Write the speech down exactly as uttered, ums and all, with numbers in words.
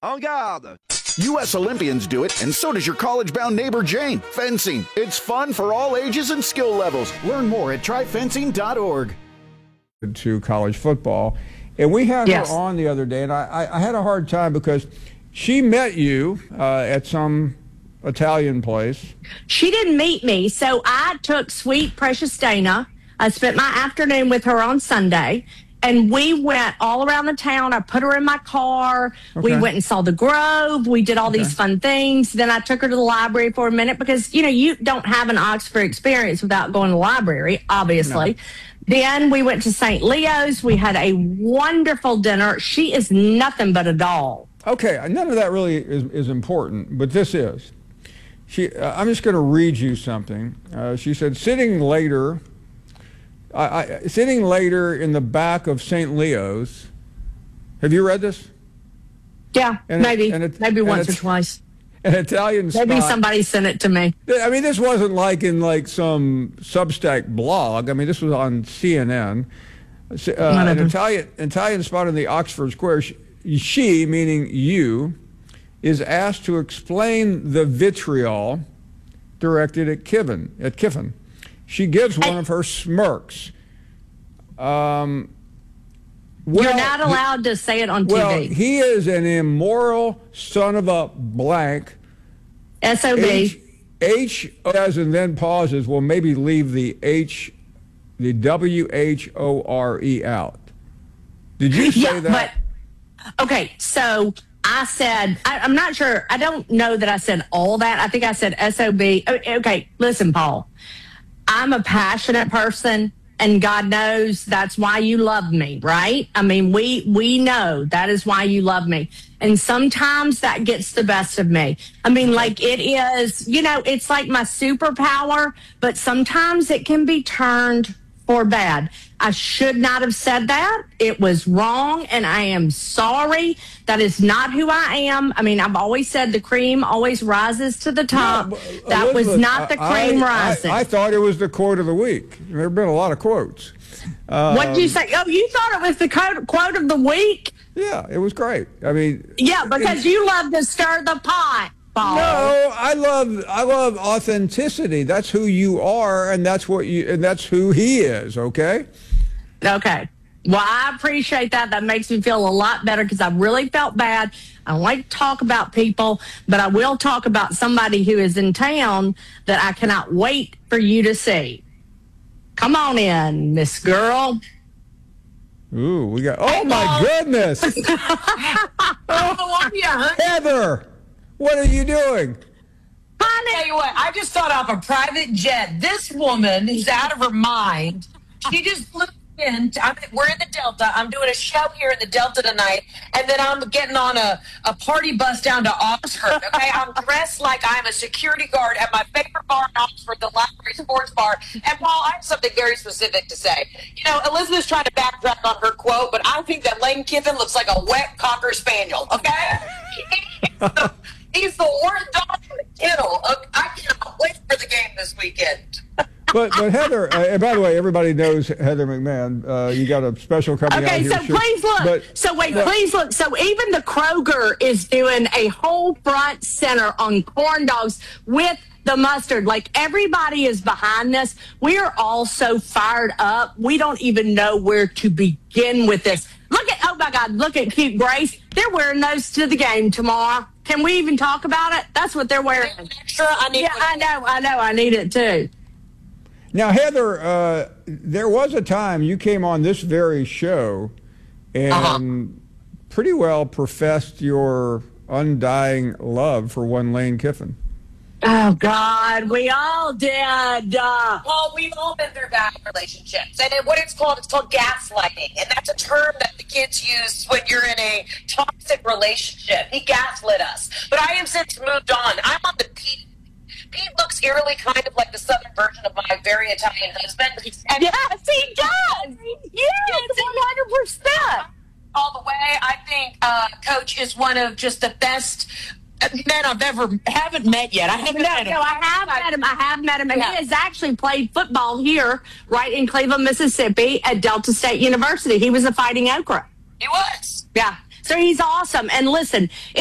En garde! U S Olympians do it, and so does your college-bound neighbor Jane. Fencing. It's fun for all ages and skill levels. Learn more at try fencing dot org. To college football. And we had yes. her on the other day, and I, I, I had a hard time because she met you uh, at some Italian place. She didn't meet me, so I took sweet, precious Dana. I spent my afternoon with her on Sunday. And we went all around the town. I put her in my car. Okay. We went and saw the Grove. We did all okay. these fun things. Then I took her to the library for a minute because, you know, you don't have an Oxford experience without going to the library, obviously. No. Then we went to Saint Leo's. We had a wonderful dinner. She is nothing but a doll. Okay, none of that really is, is important, but this is. She. Uh, I'm just going to read you something. Uh, she said, sitting later... I, I, sitting later in the back of Saint Leo's. Have you read this? Yeah, and maybe. It, it, maybe once or twice. An Italian spot. Maybe somebody sent it to me. I mean, this wasn't like in like some Substack blog. I mean, this was on C N N. Uh, an Italian, Italian spot in the Oxford Square. She, she, meaning you, is asked to explain the vitriol directed at Kiffin. At Kiffin. She gives one of her smirks. Um, well, You're not allowed to say it on T V. Well, he is an immoral son of a blank. S O B. H, H as and then pauses. Well, maybe leave the H, the W H O R E out. Did you say yeah, that? But, okay, so I said, I, I'm not sure. I don't know that I said all that. I think I said S O B. Okay, listen, Paul. I'm a passionate person, and God knows that's why you love me, right? I mean, we we know that is why you love me. And sometimes that gets the best of me. I mean, like it is, you know, it's like my superpower, but sometimes it can be turned for bad. I should not have said that. It was wrong, and I am sorry. That is not who I am. I mean, I've always said the cream always rises to the top. No, that Elizabeth, was not the cream I, rising. I, I thought it was the quote of the week. There have been a lot of quotes. Um, what did you say? Oh, you thought it was the quote, quote of the week? Yeah, it was great. I mean... Yeah, because you love to stir the pot. Paul. No, I love I love authenticity. That's who you are, and that's what you and that's who he is. Okay. Okay. Well, I appreciate that. That makes me feel a lot better because I really felt bad. I don't like to talk about people, but I will talk about somebody who is in town that I cannot wait for you to see. Come on in, Miss Girl. Ooh, we got. Oh hey, my Paul. Goodness! How are you? Heather. What are you doing? I'll tell you what, I just got off a private jet. This woman is out of her mind. She just flew in. I'm, we're in the Delta. I'm doing a show here in the Delta tonight, and then I'm getting on a, a party bus down to Oxford. Okay, I'm dressed like I'm a security guard at my favorite bar in Oxford, the Library Sports Bar. And Paul, I have something very specific to say. You know, Elizabeth's trying to backtrack on her quote, but I think that Lane Kiffin looks like a wet Cocker Spaniel. Okay. He's the worst dog in the kennel. I cannot wait for the game this weekend. But but Heather, uh, and by the way, everybody knows Heather McMahon. Uh, you got a special coming okay, out here. Okay, so please look. But, so wait, but, please look. So even the Kroger is doing a whole front center on corn dogs with the mustard. Like everybody is behind this. We are all so fired up. We don't even know where to begin with this. Look at, oh my God, look at cute Grace. They're wearing those to the game tomorrow. Can we even talk about it? That's what they're wearing. Sure, I need. Yeah, I know, I know, I need it too. Now, Heather, uh, there was a time you came on this very show and uh-huh. pretty well professed your undying love for one Lane Kiffin. Oh, God, we all did. Uh, well, we've all been through bad relationships. And it, what it's called, it's called gaslighting. And that's a term that the kids use when you're in a toxic relationship. He gaslit us. But I have since moved on. I'm on the Pete. Pete looks eerily kind of like the southern version of my very Italian husband. And yes, he does. Yes, one hundred percent. All the way. I think uh, Coach is one of just the best men I've ever haven't met yet. I haven't no, met him. No, I have met him. I have met him. And yeah. He has actually played football here, right in Cleveland, Mississippi, at Delta State University. He was a Fighting Okra. He was. Yeah. So he's awesome. And listen,